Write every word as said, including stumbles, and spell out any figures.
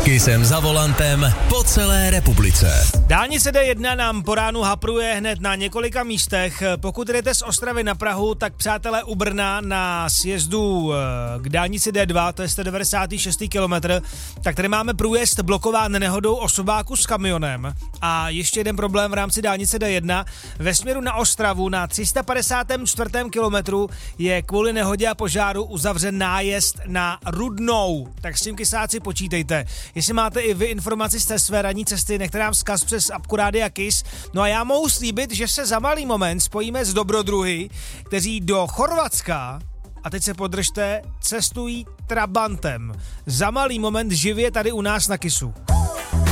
Kysem za volantem po celé republice. Dálnice D jedna nám po ránu hapruje hned na několika místech. Pokud jdete z Ostravy na Prahu, tak přátelé u Brna na sjezdu k dálnici D dva, to je sto devadesátý šestý kilometr, tak tady máme průjezd blokován nehodou osobáku s kamionem. A ještě jeden problém v rámci dálnice D jedna. Ve směru na Ostravu na tři sta padesátém čtvrtém kilometru je kvůli nehodě a požáru uzavřen nájezd na Rudnou. Tak s tím, kysáci, počítejte. Jestli máte i vy informaci z té své ranní cesty, nechte nám vzkaz přes apku Rádia Kiss. No a já mohu slíbit, že se za malý moment spojíme s dobrodruhy, kteří do Chorvatska, a teď se podržte, cestují Trabantem. Za malý moment živě tady u nás na Kissu.